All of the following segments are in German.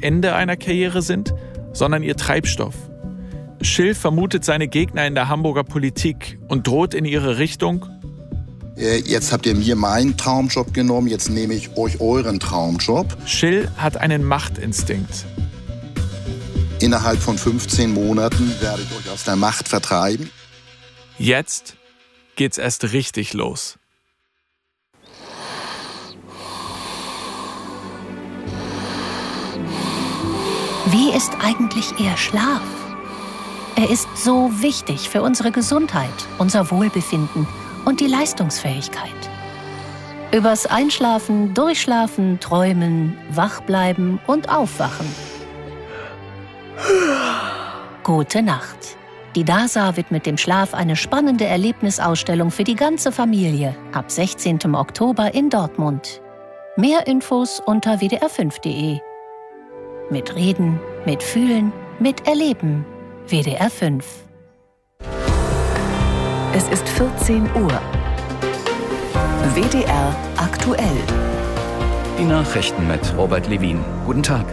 Ende einer Karriere sind, sondern ihr Treibstoff. Schill vermutet seine Gegner in der Hamburger Politik und droht in ihre Richtung: Jetzt habt ihr mir meinen Traumjob genommen, jetzt nehme ich euch euren Traumjob. Schill hat einen Machtinstinkt. Innerhalb von 15 Monaten werde ich euch aus der Macht vertreiben. Jetzt geht's erst richtig los. Wie ist eigentlich Ihr Schlaf? Er ist so wichtig für unsere Gesundheit, unser Wohlbefinden und die Leistungsfähigkeit. Übers Einschlafen, Durchschlafen, Träumen, Wachbleiben und Aufwachen. Gute Nacht. Die DASA widmet dem Schlaf eine spannende Erlebnisausstellung für die ganze Familie ab 16. Oktober in Dortmund. Mehr Infos unter wdr5.de. Mit Reden, mit Fühlen, mit Erleben. WDR 5. Es ist 14 Uhr. WDR aktuell. Die Nachrichten mit Robert Levin. Guten Tag.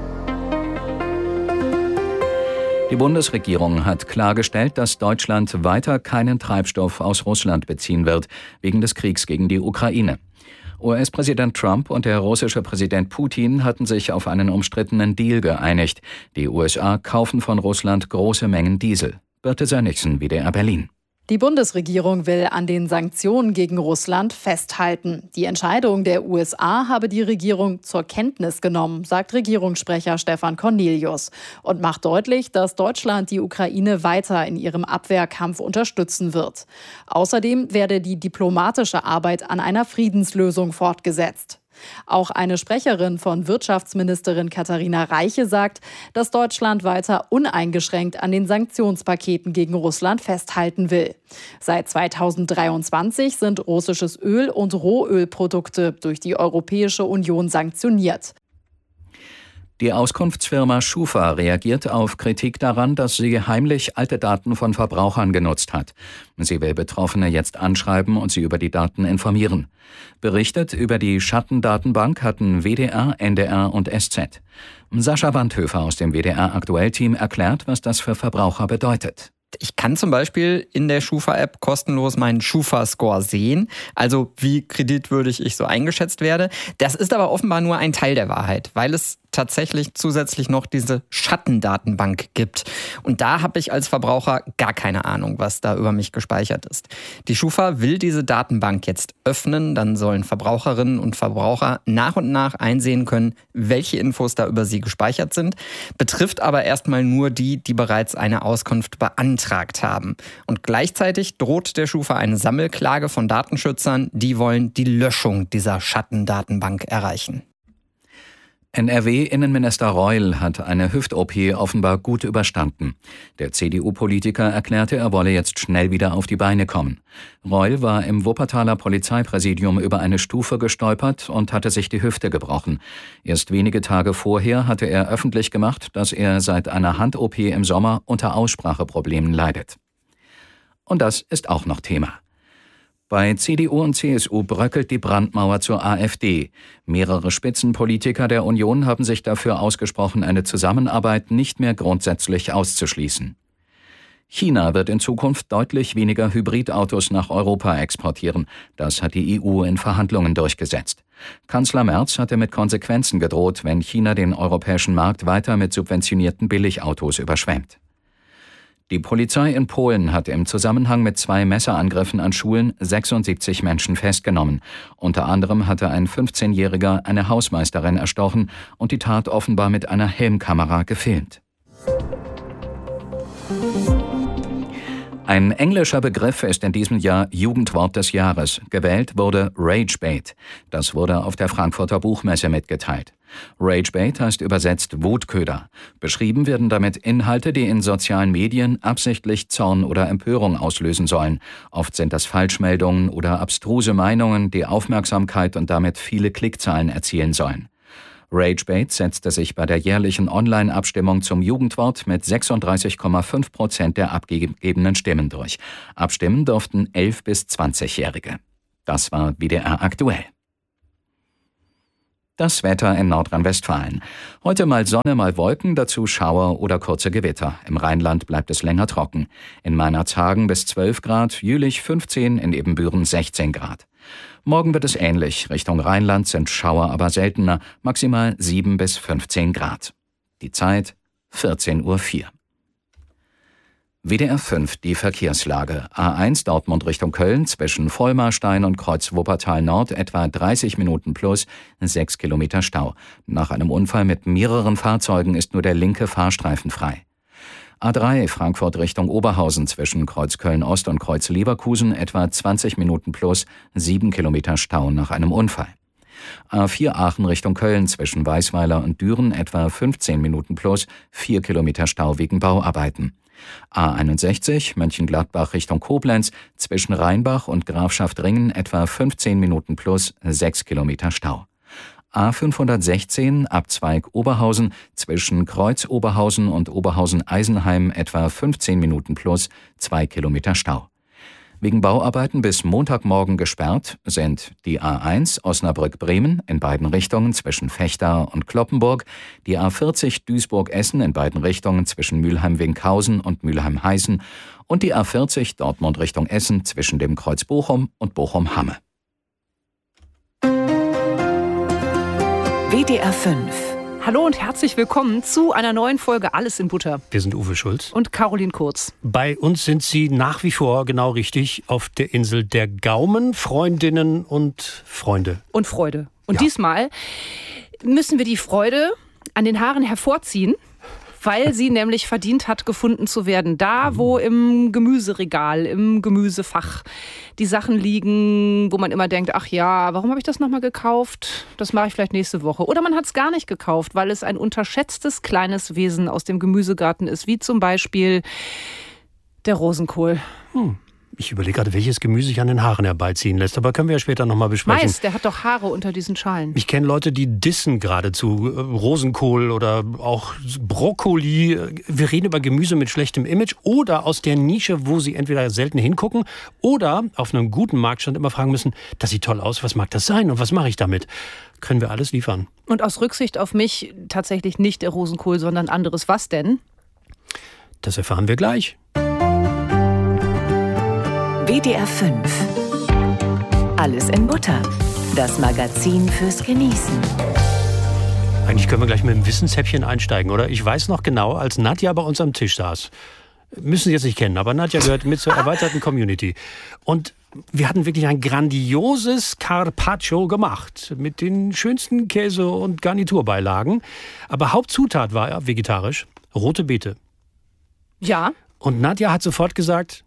Die Bundesregierung hat klargestellt, dass Deutschland weiter keinen Treibstoff aus Russland beziehen wird, wegen des Kriegs gegen die Ukraine. US-Präsident Trump und der russische Präsident Putin hatten sich auf einen umstrittenen Deal geeinigt. Die USA kaufen von Russland große Mengen Diesel. Birte Sönnigsen, WDR Berlin. Die Bundesregierung will an den Sanktionen gegen Russland festhalten. Die Entscheidung der USA habe die Regierung zur Kenntnis genommen, sagt Regierungssprecher Stefan Cornelius und macht deutlich, dass Deutschland die Ukraine weiter in ihrem Abwehrkampf unterstützen wird. Außerdem werde die diplomatische Arbeit an einer Friedenslösung fortgesetzt. Auch eine Sprecherin von Wirtschaftsministerin Katharina Reiche sagt, dass Deutschland weiter uneingeschränkt an den Sanktionspaketen gegen Russland festhalten will. Seit 2023 sind russisches Öl und Rohölprodukte durch die Europäische Union sanktioniert. Die Auskunftsfirma Schufa reagiert auf Kritik daran, dass sie heimlich alte Daten von Verbrauchern genutzt hat. Sie will Betroffene jetzt anschreiben und sie über die Daten informieren. Berichtet über die Schattendatenbank hatten WDR, NDR und SZ. Sascha Wandhöfer aus dem WDR-Aktuell-Team erklärt, was das für Verbraucher bedeutet. Ich kann zum Beispiel in der Schufa-App kostenlos meinen Schufa-Score sehen, also wie kreditwürdig ich so eingeschätzt werde. Das ist aber offenbar nur ein Teil der Wahrheit, weil es tatsächlich zusätzlich noch diese Schattendatenbank gibt. Und da habe ich als Verbraucher gar keine Ahnung, was da über mich gespeichert ist. Die Schufa will diese Datenbank jetzt öffnen, dann sollen Verbraucherinnen und Verbraucher nach und nach einsehen können, welche Infos da über sie gespeichert sind, betrifft aber erstmal nur die, die bereits eine Auskunft beantragt haben. Und gleichzeitig droht der Schufa eine Sammelklage von Datenschützern, die wollen die Löschung dieser Schattendatenbank erreichen. NRW-Innenminister Reul hat eine Hüft-OP offenbar gut überstanden. Der CDU-Politiker erklärte, er wolle jetzt schnell wieder auf die Beine kommen. Reul war im Wuppertaler Polizeipräsidium über eine Stufe gestolpert und hatte sich die Hüfte gebrochen. Erst wenige Tage vorher hatte er öffentlich gemacht, dass er seit einer Hand-OP im Sommer unter Ausspracheproblemen leidet. Und das ist auch noch Thema. Bei CDU und CSU bröckelt die Brandmauer zur AfD. Mehrere Spitzenpolitiker der Union haben sich dafür ausgesprochen, eine Zusammenarbeit nicht mehr grundsätzlich auszuschließen. China wird in Zukunft deutlich weniger Hybridautos nach Europa exportieren. Das hat die EU in Verhandlungen durchgesetzt. Kanzler Merz hatte mit Konsequenzen gedroht, wenn China den europäischen Markt weiter mit subventionierten Billigautos überschwemmt. Die Polizei in Polen hat im Zusammenhang mit 2 Messerangriffen an Schulen 76 Menschen festgenommen. Unter anderem hatte ein 15-Jähriger eine Hausmeisterin erstochen und die Tat offenbar mit einer Helmkamera gefilmt. Ein englischer Begriff ist in diesem Jahr Jugendwort des Jahres. Gewählt wurde Ragebait. Das wurde auf der Frankfurter Buchmesse mitgeteilt. Ragebait heißt übersetzt Wutköder. Beschrieben werden damit Inhalte, die in sozialen Medien absichtlich Zorn oder Empörung auslösen sollen. Oft sind das Falschmeldungen oder abstruse Meinungen, die Aufmerksamkeit und damit viele Klickzahlen erzielen sollen. Ragebait setzte sich bei der jährlichen Online-Abstimmung zum Jugendwort mit 36,5% der abgegebenen Stimmen durch. Abstimmen durften 11- bis 20-Jährige. Das war WDR aktuell. Das Wetter in Nordrhein-Westfalen. Heute mal Sonne, mal Wolken, dazu Schauer oder kurze Gewitter. Im Rheinland bleibt es länger trocken. In Meinerzhagen bis 12 Grad, Jülich 15, in Ebenbüren 16 Grad. Morgen wird es ähnlich. Richtung Rheinland sind Schauer aber seltener, maximal 7 bis 15 Grad. Die Zeit 14:04 Uhr. WDR 5, die Verkehrslage. A1 Dortmund Richtung Köln zwischen Vollmarstein und Kreuz Wuppertal Nord etwa 30 Minuten plus 6 Kilometer Stau. Nach einem Unfall mit mehreren Fahrzeugen ist nur der linke Fahrstreifen frei. A3 Frankfurt Richtung Oberhausen zwischen Kreuz Köln Ost und Kreuz Leverkusen etwa 20 Minuten plus 7 Kilometer Stau nach einem Unfall. A4 Aachen Richtung Köln zwischen Weißweiler und Düren etwa 15 Minuten plus 4 Kilometer Stau wegen Bauarbeiten. A61 Mönchengladbach Richtung Koblenz zwischen Rheinbach und Grafschaft Ringen etwa 15 Minuten plus 6 Kilometer Stau. A516 Abzweig Oberhausen zwischen Kreuz Oberhausen und Oberhausen-Eisenheim etwa 15 Minuten plus 2 Kilometer Stau. Wegen Bauarbeiten bis Montagmorgen gesperrt sind die A1 Osnabrück-Bremen in beiden Richtungen zwischen Vechta und Cloppenburg, die A40 Duisburg-Essen in beiden Richtungen zwischen Mülheim-Winkhausen und Mülheim-Heißen und die A40 Dortmund Richtung Essen zwischen dem Kreuz Bochum und Bochum-Hamme. WDR 5. Hallo und herzlich willkommen zu einer neuen Folge Alles in Butter. Wir sind Uwe Schulz. Und Caroline Kurz. Bei uns sind Sie nach wie vor genau richtig auf der Insel der Gaumen, Freundinnen und Freunde. Und Freude. Und diesmal müssen wir die Freude an den Haaren hervorziehen, weil sie nämlich verdient hat, gefunden zu werden. Da, wo im Gemüseregal, im Gemüsefach die Sachen liegen, wo man immer denkt, ach ja, warum habe ich das nochmal gekauft? Das mache ich vielleicht nächste Woche. Oder man hat es gar nicht gekauft, weil es ein unterschätztes kleines Wesen aus dem Gemüsegarten ist, wie zum Beispiel der Rosenkohl. Ich überlege gerade, welches Gemüse sich an den Haaren herbeiziehen lässt. Aber können wir ja später nochmal besprechen. Mais, der hat doch Haare unter diesen Schalen. Ich kenne Leute, die dissen geradezu Rosenkohl oder auch Brokkoli. Wir reden über Gemüse mit schlechtem Image oder aus der Nische, wo sie entweder selten hingucken oder auf einem guten Marktstand immer fragen müssen, das sieht toll aus, was mag das sein und was mache ich damit? Können wir alles liefern. Und aus Rücksicht auf mich tatsächlich nicht der Rosenkohl, sondern anderes. Was denn? Das erfahren wir gleich. WDR 5. Alles in Butter. Das Magazin fürs Genießen. Eigentlich können wir gleich mit einem Wissenshäppchen einsteigen, oder? Ich weiß noch genau, als Nadja bei uns am Tisch saß. Müssen Sie jetzt nicht kennen, aber Nadja gehört mit zur erweiterten Community. Und wir hatten wirklich ein grandioses Carpaccio gemacht. Mit den schönsten Käse- und Garniturbeilagen. Aber Hauptzutat war ja vegetarisch. Rote Beete. Ja. Und Nadja hat sofort gesagt,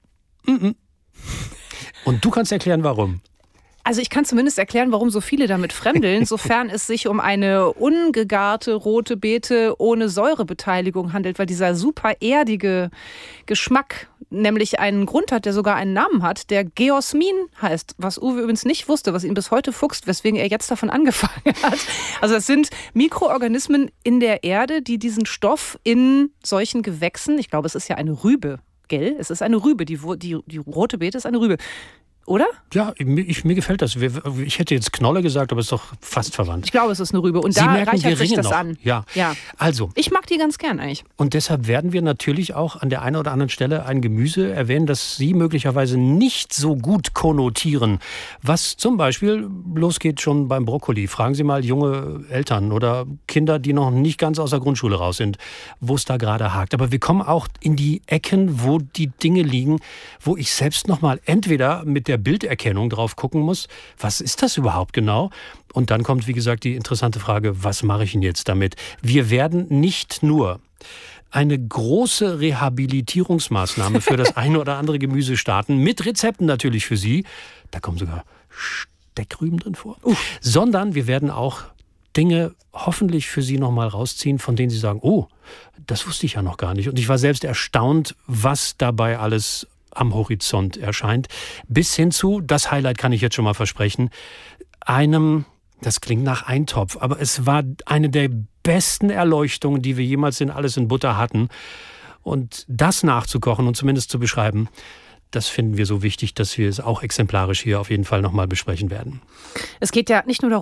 Und du kannst erklären, warum. Also ich kann zumindest erklären, warum so viele damit fremdeln, sofern es sich um eine ungegarte rote Beete ohne Säurebeteiligung handelt, weil dieser super erdige Geschmack nämlich einen Grund hat, der sogar einen Namen hat, der Geosmin heißt, was Uwe übrigens nicht wusste, was ihn bis heute fuchst, weswegen er jetzt davon angefangen hat. Also es sind Mikroorganismen in der Erde, die diesen Stoff in solchen Gewächsen, ich glaube, es ist ja eine Rübe, gell? Es ist eine Rübe, die rote Beete ist eine Rübe. Oder? Ja, mir gefällt das. Ich hätte jetzt Knolle gesagt, aber es ist doch fast verwandt. Ich glaube, es ist eine Rübe. Und da reichert sich das an. Ja. Also. Ich mag die ganz gern eigentlich. Und deshalb werden wir natürlich auch an der einen oder anderen Stelle ein Gemüse erwähnen, das Sie möglicherweise nicht so gut konnotieren. Was zum Beispiel losgeht schon beim Brokkoli. Fragen Sie mal junge Eltern oder Kinder, die noch nicht ganz aus der Grundschule raus sind, wo es da gerade hakt. Aber wir kommen auch in die Ecken, wo die Dinge liegen, wo ich selbst noch mal entweder mit der Bilderkennung drauf gucken muss, was ist das überhaupt genau? Und dann kommt, wie gesagt, die interessante Frage, was mache ich denn jetzt damit? Wir werden nicht nur eine große Rehabilitierungsmaßnahme für das eine oder andere Gemüse starten, mit Rezepten natürlich für Sie, da kommen sogar Steckrüben drin vor, sondern wir werden auch Dinge hoffentlich für Sie nochmal rausziehen, von denen Sie sagen, oh, das wusste ich ja noch gar nicht. Und ich war selbst erstaunt, was dabei alles am Horizont erscheint, bis hin zu, das Highlight kann ich jetzt schon mal versprechen, das klingt nach Eintopf, aber es war eine der besten Erleuchtungen, die wir jemals in Alles in Butter hatten. Und das nachzukochen und zumindest zu beschreiben, das finden wir so wichtig, dass wir es auch exemplarisch hier auf jeden Fall nochmal besprechen werden. Es geht ja nicht nur darum,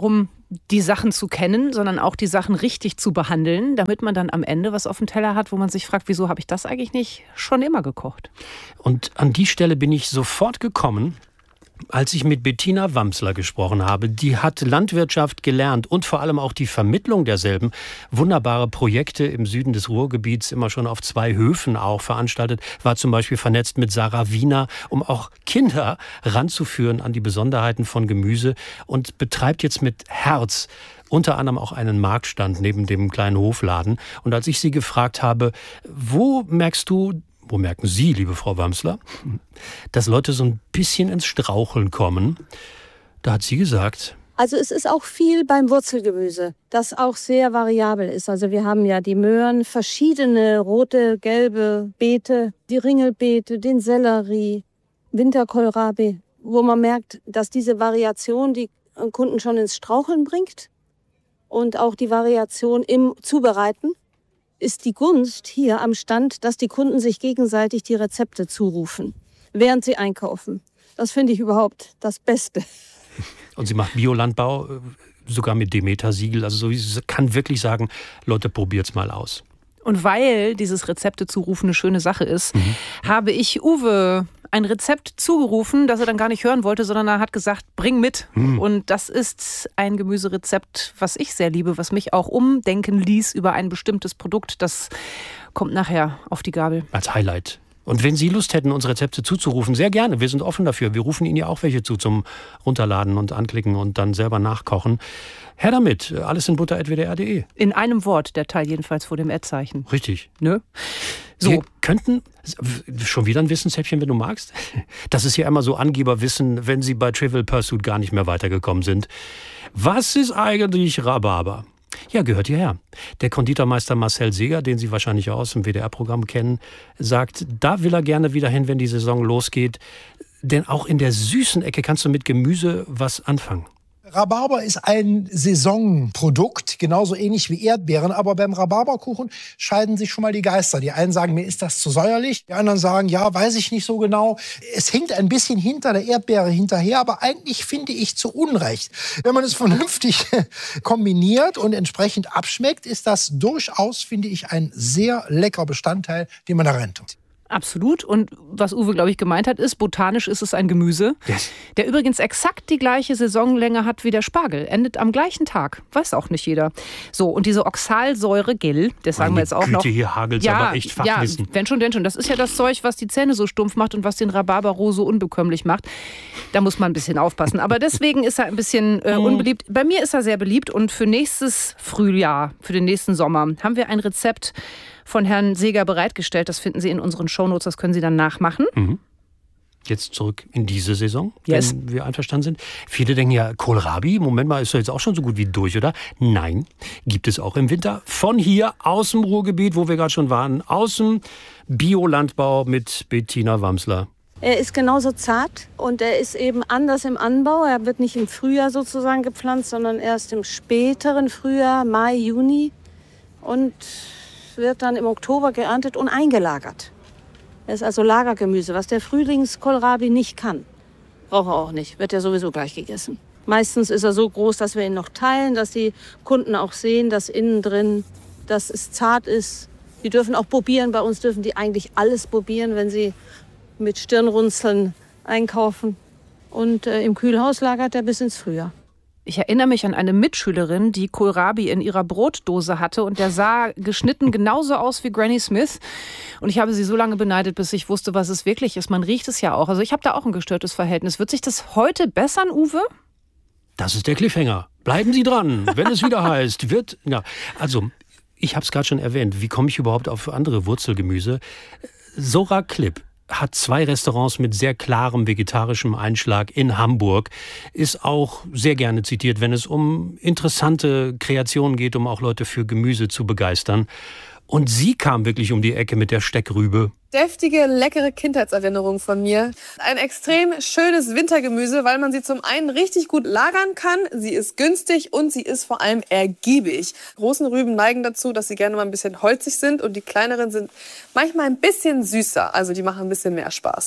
die Sachen zu kennen, sondern auch die Sachen richtig zu behandeln, damit man dann am Ende was auf dem Teller hat, wo man sich fragt, wieso habe ich das eigentlich nicht schon immer gekocht? Und an die Stelle bin ich sofort gekommen, als ich mit Bettina Wamsler gesprochen habe. Die hat Landwirtschaft gelernt und vor allem auch die Vermittlung derselben. Wunderbare Projekte im Süden des Ruhrgebiets, immer schon auf 2 Höfen auch veranstaltet. War zum Beispiel vernetzt mit Sarah Wiener, um auch Kinder ranzuführen an die Besonderheiten von Gemüse und betreibt jetzt mit Herz unter anderem auch einen Marktstand neben dem kleinen Hofladen. Und als ich sie gefragt habe, wo merken Sie, liebe Frau Wamsler, dass Leute so ein bisschen ins Straucheln kommen? Da hat sie gesagt: Also es ist auch viel beim Wurzelgemüse, das auch sehr variabel ist. Also wir haben ja die Möhren, verschiedene rote, gelbe Beete, die Ringelbeete, den Sellerie, Winterkohlrabi, wo man merkt, dass diese Variation die Kunden schon ins Straucheln bringt. Und auch die Variation im Zubereiten ist die Gunst hier am Stand, dass die Kunden sich gegenseitig die Rezepte zurufen, während sie einkaufen. Das finde ich überhaupt das Beste. Und sie macht Biolandbau, sogar mit Demeter-Siegel. Also sie kann wirklich sagen, Leute, probiert's mal aus. Und weil dieses Rezepte zurufen eine schöne Sache ist, habe ich Uwe ein Rezept zugerufen, das er dann gar nicht hören wollte, sondern er hat gesagt, bring mit. Und das ist ein Gemüserezept, was ich sehr liebe, was mich auch umdenken ließ über ein bestimmtes Produkt. Das kommt nachher auf die Gabel. Als Highlight. Und wenn Sie Lust hätten, uns Rezepte zuzurufen, sehr gerne. Wir sind offen dafür. Wir rufen Ihnen ja auch welche zu zum Runterladen und Anklicken und dann selber nachkochen. Her damit. allesinbutter@wdr.de. In einem Wort, der Teil jedenfalls vor dem Ad-Zeichen. Richtig. Ne? So. Wir könnten, schon wieder ein Wissenshäppchen, wenn du magst. Das ist ja immer so Angeberwissen, wenn Sie bei Trivial Pursuit gar nicht mehr weitergekommen sind. Was ist eigentlich Rhabarber? Ja, gehört hierher. Der Konditormeister Marcel Seeger, den Sie wahrscheinlich auch aus dem WDR-Programm kennen, sagt, da will er gerne wieder hin, wenn die Saison losgeht. Denn auch in der süßen Ecke kannst du mit Gemüse was anfangen. Rhabarber ist ein Saisonprodukt, genauso ähnlich wie Erdbeeren. Aber beim Rhabarberkuchen scheiden sich schon mal die Geister. Die einen sagen, mir ist das zu säuerlich. Die anderen sagen, ja, weiß ich nicht so genau. Es hinkt ein bisschen hinter der Erdbeere hinterher, aber eigentlich finde ich zu Unrecht. Wenn man es vernünftig kombiniert und entsprechend abschmeckt, ist das durchaus, finde ich, ein sehr leckerer Bestandteil, den man da rennt. Absolut. Und was Uwe, glaube ich, gemeint hat, ist, botanisch ist es ein Gemüse, der übrigens exakt die gleiche Saisonlänge hat wie der Spargel. Endet am gleichen Tag. Weiß auch nicht jeder. So, und diese Oxalsäure, Gel, das sagen wir jetzt auch noch. Hier hagelt's aber echt Fachwissen. Ja, wenn schon, denn schon. Das ist ja das Zeug, was die Zähne so stumpf macht und was den Rhabarber so unbekömmlich macht. Da muss man ein bisschen aufpassen. Aber deswegen ist er ein bisschen unbeliebt. Bei mir ist er sehr beliebt und für nächstes Frühjahr, für den nächsten Sommer, haben wir ein Rezept von Herrn Seeger bereitgestellt. Das finden Sie in unseren Shownotes, das können Sie dann nachmachen. Jetzt zurück in diese Saison, wenn wir einverstanden sind. Viele denken ja, Kohlrabi, Moment mal, ist doch jetzt auch schon so gut wie durch, oder? Nein, gibt es auch im Winter. Von hier, aus dem Ruhrgebiet, wo wir gerade schon waren, aus dem Biolandbau mit Bettina Wamsler. Er ist genauso zart und er ist eben anders im Anbau. Er wird nicht im Frühjahr sozusagen gepflanzt, sondern erst im späteren Frühjahr, Mai, Juni. Und wird dann im Oktober geerntet und eingelagert. Er ist also Lagergemüse, was der Frühlingskohlrabi nicht kann. Braucht er auch nicht, wird ja sowieso gleich gegessen. Meistens ist er so groß, dass wir ihn noch teilen, dass die Kunden auch sehen, dass innen drin, dass es zart ist. Die dürfen auch probieren, bei uns dürfen die eigentlich alles probieren, wenn sie mit Stirnrunzeln einkaufen. Und im Kühlhaus lagert er bis ins Frühjahr. Ich erinnere mich an eine Mitschülerin, die Kohlrabi in ihrer Brotdose hatte und der sah geschnitten genauso aus wie Granny Smith. Und ich habe sie so lange beneidet, bis ich wusste, was es wirklich ist. Man riecht es ja auch. Also ich habe da auch ein gestörtes Verhältnis. Wird sich das heute bessern, Uwe? Das ist der Cliffhanger. Bleiben Sie dran, wenn es wieder heißt. Also, ich habe es gerade schon erwähnt. Wie komme ich überhaupt auf andere Wurzelgemüse? Sora Klipp hat 2 Restaurants mit sehr klarem vegetarischem Einschlag in Hamburg, ist auch sehr gerne zitiert, wenn es um interessante Kreationen geht, um auch Leute für Gemüse zu begeistern. Und sie kam wirklich um die Ecke mit der Steckrübe. Deftige, leckere Kindheitserinnerung von mir. Ein extrem schönes Wintergemüse, weil man sie zum einen richtig gut lagern kann. Sie ist günstig und sie ist vor allem ergiebig. Großen Rüben neigen dazu, dass sie gerne mal ein bisschen holzig sind und die kleineren sind manchmal ein bisschen süßer. Also die machen ein bisschen mehr Spaß.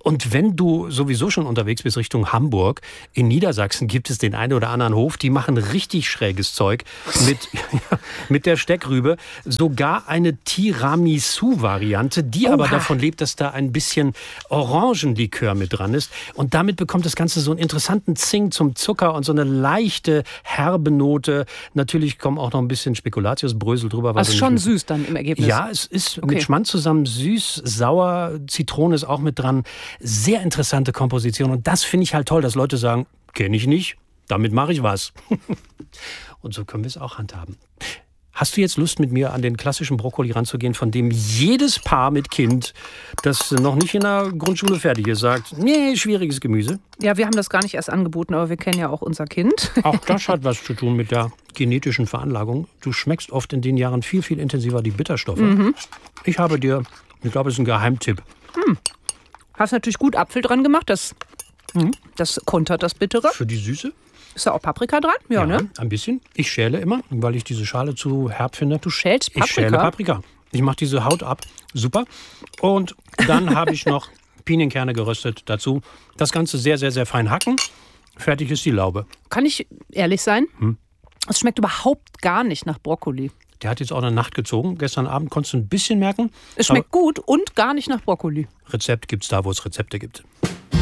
Und wenn du sowieso schon unterwegs bist Richtung Hamburg, in Niedersachsen gibt es den einen oder anderen Hof, die machen richtig schräges Zeug mit der Steckrübe. Sogar eine Tiramisu-Variante, die aber davon lebt, dass da ein bisschen Orangenlikör mit dran ist. Und damit bekommt das Ganze so einen interessanten Zing zum Zucker und so eine leichte, herbe Note. Natürlich kommen auch noch ein bisschen Spekulatiusbrösel drüber. Also schon süß dann im Ergebnis? Ja, es ist mit Schmand zusammen süß, sauer, Zitrone ist auch mit dran. Sehr interessante Komposition und das finde ich halt toll, dass Leute sagen, kenne ich nicht, damit mache ich was. Und so können wir es auch handhaben. Hast du jetzt Lust, mit mir an den klassischen Brokkoli ranzugehen, von dem jedes Paar mit Kind, das noch nicht in der Grundschule fertig ist, sagt, nee, schwieriges Gemüse? Ja, wir haben das gar nicht erst angeboten, aber wir kennen ja auch unser Kind. Auch das hat was zu tun mit der genetischen Veranlagung. Du schmeckst oft in den Jahren viel, viel intensiver die Bitterstoffe. Mhm. Ich glaube, es ist ein Geheimtipp. Hast natürlich gut Apfel dran gemacht, das kontert das Bittere. Für die Süße? Ist da auch Paprika dran? Ja, ne? Ein bisschen. Ich schäle immer, weil ich diese Schale zu herb finde. Du schälst Paprika? Ich schäle Paprika. Ich mache diese Haut ab. Super. Und dann habe ich noch Pinienkerne geröstet dazu. Das Ganze sehr, sehr, sehr fein hacken. Fertig ist die Laube. Kann ich ehrlich sein? Es schmeckt überhaupt gar nicht nach Brokkoli. Der hat jetzt auch eine Nacht gezogen. Gestern Abend konntest du ein bisschen merken. Es schmeckt gut und gar nicht nach Brokkoli. Rezept gibt's da, wo es Rezepte gibt.